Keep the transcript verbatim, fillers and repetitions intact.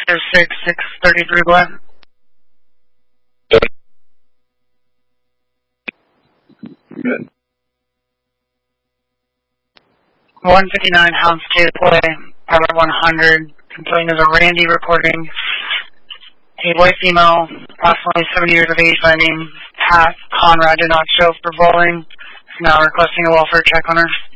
six six thirty-three, boy. Good. one fifty-nine Houndstooth Way, Pilot one hundred, confirming there's a Randy reporting. A white female, approximately seventy years of age by name Pat Conrad, did not show for bowling. Is now requesting a welfare check on her.